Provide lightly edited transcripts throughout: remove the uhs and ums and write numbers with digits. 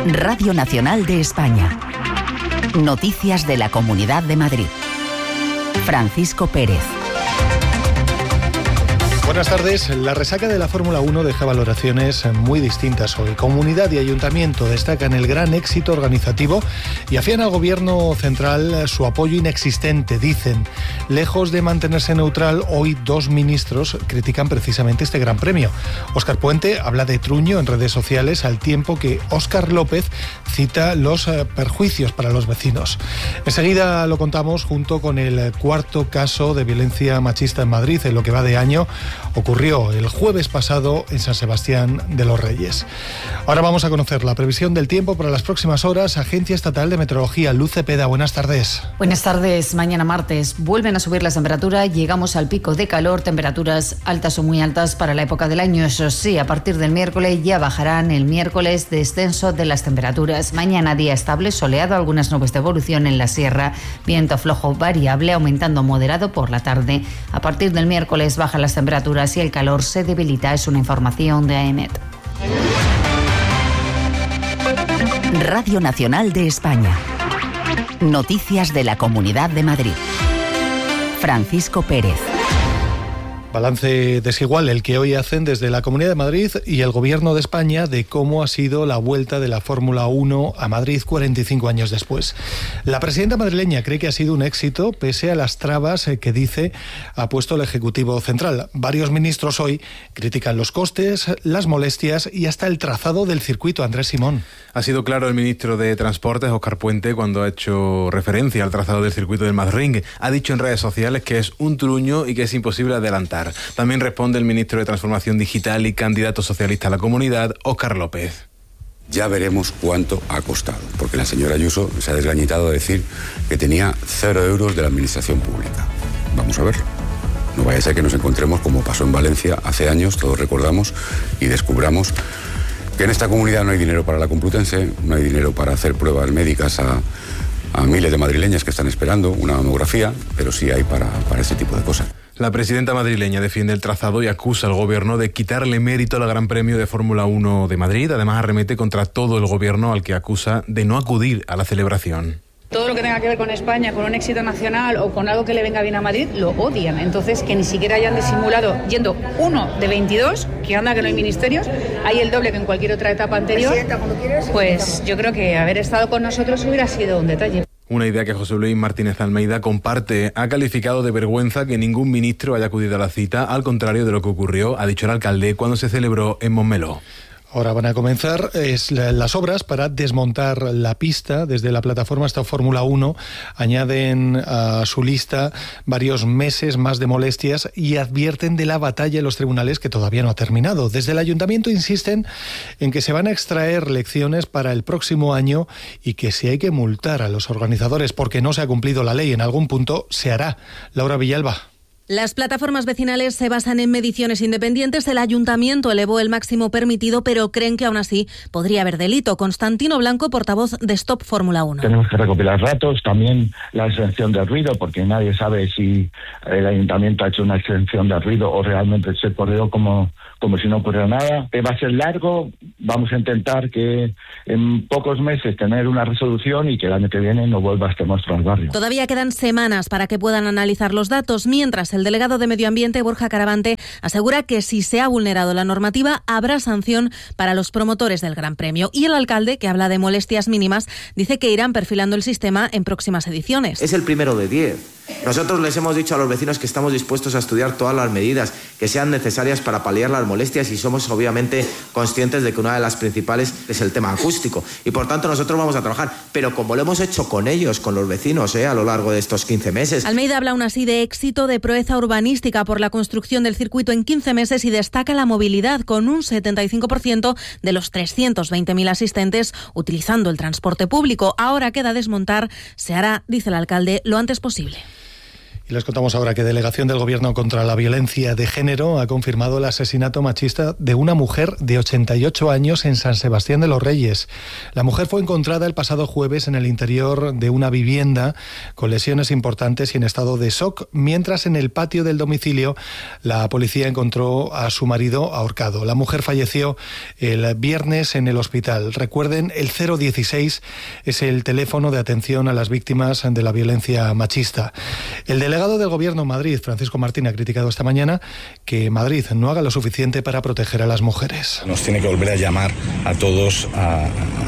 Radio Nacional de España. Noticias de la Comunidad de Madrid. Francisco Pérez. Buenas tardes. La resaca de la Fórmula 1 deja valoraciones muy distintas hoy. Comunidad y ayuntamiento destacan el gran éxito organizativo y afían al gobierno central su apoyo inexistente, dicen. Lejos de mantenerse neutral, hoy dos ministros critican precisamente este gran premio. Óscar Puente habla de truño en redes sociales, al tiempo que Óscar López cita los perjuicios para los vecinos. Enseguida lo contamos junto con el cuarto caso de violencia machista en Madrid en lo que va de año. Ocurrió el jueves pasado en San Sebastián de los Reyes. Ahora vamos a conocer la previsión del tiempo para las próximas horas. Agencia Estatal de Meteorología, Luz Cepeda, buenas tardes. Buenas tardes. Mañana martes vuelven a subir las temperaturas, llegamos al pico de calor, temperaturas altas o muy altas para la época del año. Eso sí, a partir del miércoles ya bajarán. El miércoles descenso de las temperaturas. Mañana día estable, soleado, algunas nubes de evolución en la sierra, viento flojo variable, aumentando moderado por la tarde. A partir del miércoles bajan las temperaturas y el calor se debilita. Es una información de AEMET. Radio Nacional de España. Noticias de la Comunidad de Madrid. Francisco Pérez. Balance desigual el que hoy hacen desde la Comunidad de Madrid y el Gobierno de España de cómo ha sido la vuelta de la Fórmula 1 a Madrid 45 años después. La presidenta madrileña cree que ha sido un éxito pese a las trabas que dice ha puesto el Ejecutivo Central. Varios ministros hoy critican los costes, las molestias y hasta el trazado del circuito. Andrés Simón. Ha sido claro el ministro de Transportes, Óscar Puente, cuando ha hecho referencia al trazado del circuito del Madrid. Ha dicho en redes sociales que es un truño y que es imposible adelantar. También responde el ministro de Transformación Digital y candidato socialista a la comunidad, Óscar López. Ya veremos cuánto ha costado, porque la señora Ayuso se ha desgañitado a decir que tenía 0 euros de la administración pública. Vamos a verlo. No vaya a ser que nos encontremos como pasó en Valencia hace años, todos recordamos, y descubramos que en esta comunidad no hay dinero para la Complutense, no hay dinero para hacer pruebas médicas a miles de madrileñas que están esperando una mamografía, pero sí hay para ese tipo de cosas. La presidenta madrileña defiende el trazado y acusa al gobierno de quitarle mérito al Gran Premio de Fórmula 1 de Madrid. Además, arremete contra todo el gobierno, al que acusa de no acudir a la celebración. Todo lo que tenga que ver con España, con un éxito nacional o con algo que le venga bien a Madrid, lo odian. Entonces, que ni siquiera hayan disimulado, yendo uno de 22, que anda que no hay ministerios, hay el doble que en cualquier otra etapa anterior, pues yo creo que haber estado con nosotros hubiera sido un detalle. Una idea que José Luis Martínez Almeida comparte. Ha calificado de vergüenza que ningún ministro haya acudido a la cita, al contrario de lo que ocurrió, ha dicho el alcalde, cuando se celebró en Montmeló. Ahora van a comenzar las obras para desmontar la pista desde la plataforma hasta Fórmula 1. Añaden a su lista varios meses más de molestias y advierten de la batalla en los tribunales que todavía no ha terminado. Desde el ayuntamiento insisten en que se van a extraer lecciones para el próximo año y que si hay que multar a los organizadores porque no se ha cumplido la ley en algún punto, se hará. Laura Villalba. Las plataformas vecinales se basan en mediciones independientes. El ayuntamiento elevó el máximo permitido, pero creen que aún así podría haber delito. Constantino Blanco, portavoz de Stop Fórmula 1. Tenemos que recopilar datos, también la exención de ruido, porque nadie sabe si el ayuntamiento ha hecho una exención de ruido o realmente se corrió como si no ocurriera nada. Va a ser largo, vamos a intentar que en pocos meses tener una resolución y que el año que viene no vuelva este monstruo al barrio. Todavía quedan semanas para que puedan analizar los datos, mientras el delegado de Medio Ambiente, Borja Caravante, asegura que si se ha vulnerado la normativa habrá sanción para los promotores del Gran Premio. Y el alcalde, que habla de molestias mínimas, dice que irán perfilando el sistema en próximas ediciones. Es el primero de 10. Nosotros les hemos dicho a los vecinos que estamos dispuestos a estudiar todas las medidas que sean necesarias para paliar las molestias y somos obviamente conscientes de que una de las principales es el tema acústico y por tanto nosotros vamos a trabajar, pero como lo hemos hecho con ellos, con los vecinos a lo largo de estos 15 meses. Almeida habla aún así de éxito de proeza urbanística por la construcción del circuito en 15 meses y destaca la movilidad, con un 75% de los 320.000 asistentes utilizando el transporte público. Ahora queda desmontar, se hará, dice el alcalde, lo antes posible. Y les contamos ahora que Delegación del Gobierno contra la Violencia de Género ha confirmado el asesinato machista de una mujer de 88 años en San Sebastián de los Reyes. La mujer fue encontrada el pasado jueves en el interior de una vivienda con lesiones importantes y en estado de shock, mientras en el patio del domicilio la policía encontró a su marido ahorcado. La mujer falleció el viernes en el hospital. Recuerden, el 016 es el teléfono de atención a las víctimas de la violencia machista. El delegado del Gobierno en Madrid, Francisco Martín, ha criticado esta mañana que Madrid no haga lo suficiente para proteger a las mujeres. Nos tiene que volver a llamar a todos a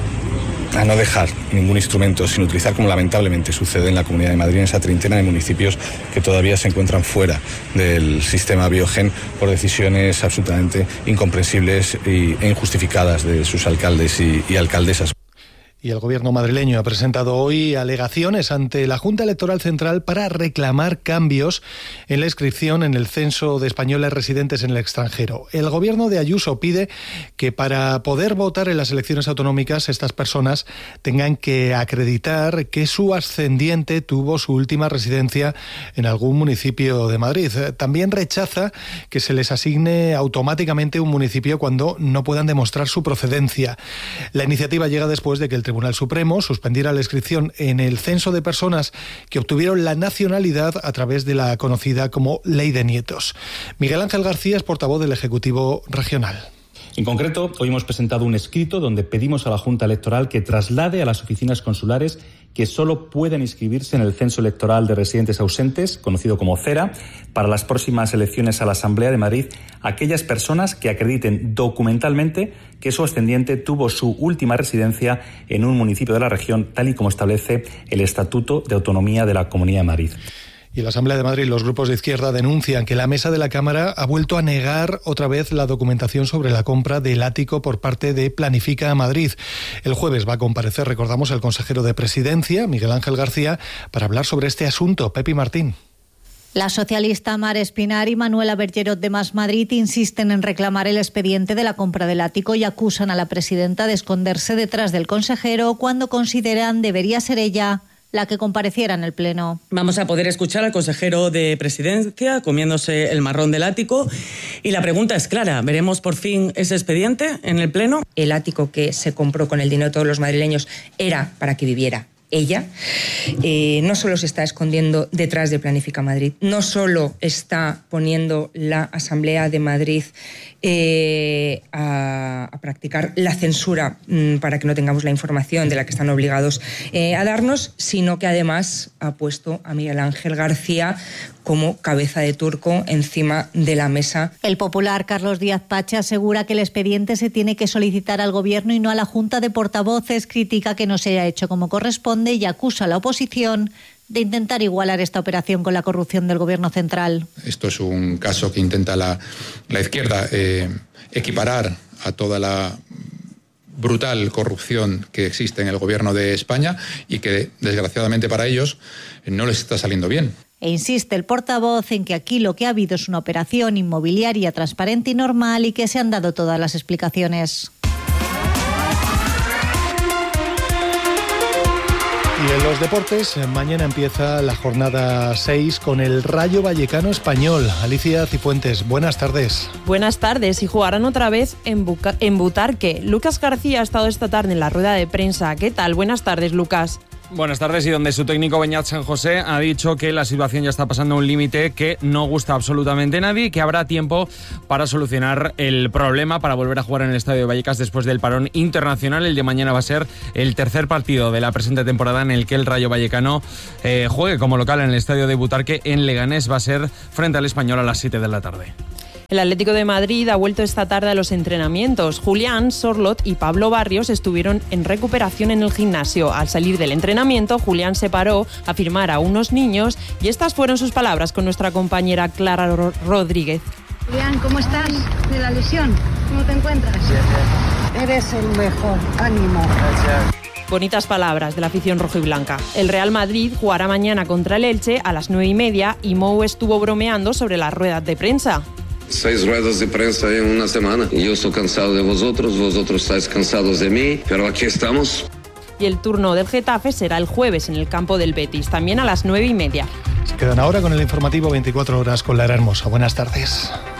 no dejar ningún instrumento sin utilizar, como lamentablemente sucede en la Comunidad de Madrid, en esa treintena de municipios que todavía se encuentran fuera del sistema Biogen por decisiones absolutamente incomprensibles e injustificadas de sus alcaldes y alcaldesas. Y el Gobierno madrileño ha presentado hoy alegaciones ante la Junta Electoral Central para reclamar cambios en la inscripción en el censo de españoles residentes en el extranjero. El Gobierno de Ayuso pide que para poder votar en las elecciones autonómicas estas personas tengan que acreditar que su ascendiente tuvo su última residencia en algún municipio de Madrid. También rechaza que se les asigne automáticamente un municipio cuando no puedan demostrar su procedencia. La iniciativa llega después de que el Tribunal Supremo suspendiera la inscripción en el censo de personas que obtuvieron la nacionalidad a través de la conocida como Ley de Nietos. Miguel Ángel García es portavoz del Ejecutivo Regional. En concreto, hoy hemos presentado un escrito donde pedimos a la Junta Electoral que traslade a las oficinas consulares que solo pueden inscribirse en el Censo Electoral de Residentes Ausentes, conocido como CERA, para las próximas elecciones a la Asamblea de Madrid, aquellas personas que acrediten documentalmente que su ascendiente tuvo su última residencia en un municipio de la región, tal y como establece el Estatuto de Autonomía de la Comunidad de Madrid. Y en la Asamblea de Madrid los grupos de izquierda denuncian que la mesa de la Cámara ha vuelto a negar otra vez la documentación sobre la compra del ático por parte de Planifica Madrid. El jueves va a comparecer, recordamos, el consejero de Presidencia, Miguel Ángel García, para hablar sobre este asunto. Pepi Martín. La socialista Mar Espinar y Manuela Bergerot de Más Madrid insisten en reclamar el expediente de la compra del ático y acusan a la presidenta de esconderse detrás del consejero cuando consideran debería ser ella la que compareciera en el Pleno. Vamos a poder escuchar al consejero de Presidencia comiéndose el marrón del ático y la pregunta es clara, ¿veremos por fin ese expediente en el Pleno? El ático que se compró con el dinero de todos los madrileños era para que viviera ella. No solo se está escondiendo detrás de Planifica Madrid, no solo está poniendo la Asamblea de Madrid a practicar la censura para que no tengamos la información de la que están obligados a darnos, sino que además ha puesto a Miguel Ángel García como cabeza de turco encima de la mesa. El popular Carlos Díaz Pache asegura que el expediente se tiene que solicitar al Gobierno y no a la Junta de Portavoces, critica que no se haya hecho como corresponde y acusa a la oposición de intentar igualar esta operación con la corrupción del Gobierno central. Esto es un caso que intenta la izquierda equiparar a toda la brutal corrupción que existe en el Gobierno de España y que, desgraciadamente para ellos, no les está saliendo bien. E insiste el portavoz en que aquí lo que ha habido es una operación inmobiliaria transparente y normal y que se han dado todas las explicaciones. Y en los deportes, mañana empieza la jornada 6 con el Rayo Vallecano español. Alicia Cifuentes, buenas tardes. Buenas tardes, y jugarán otra vez en Butarque. Lucas García ha estado esta tarde en la rueda de prensa. ¿Qué tal? Buenas tardes, Lucas. Buenas tardes, y donde su técnico Beñat San José ha dicho que la situación ya está pasando a un límite que no gusta absolutamente a nadie y que habrá tiempo para solucionar el problema, para volver a jugar en el Estadio de Vallecas después del parón internacional. El de mañana va a ser el tercer partido de la presente temporada en el que el Rayo Vallecano juegue como local en el Estadio de Butarque en Leganés. Va a ser frente al Español a las 7 de la tarde. El Atlético de Madrid ha vuelto esta tarde a los entrenamientos. Julián, Sorlot y Pablo Barrios estuvieron en recuperación en el gimnasio. Al salir del entrenamiento, Julián se paró a firmar a unos niños y estas fueron sus palabras con nuestra compañera Clara Rodríguez. Julián, ¿cómo estás de la lesión? ¿Cómo te encuentras? Bien. Eres el mejor. Ánimo. Gracias. Bonitas palabras de la afición rojiblanca. El Real Madrid jugará mañana contra el Elche a las 9:30 y Mou estuvo bromeando sobre las ruedas de prensa. 6 ruedas de prensa en una semana. Yo estoy cansado de vosotros estáis cansados de mí, pero aquí estamos. Y el turno del Getafe será el jueves en el campo del Betis, también a las 9:30. quedan ahora con el informativo 24 horas con Lara Hermosa. Buenas tardes.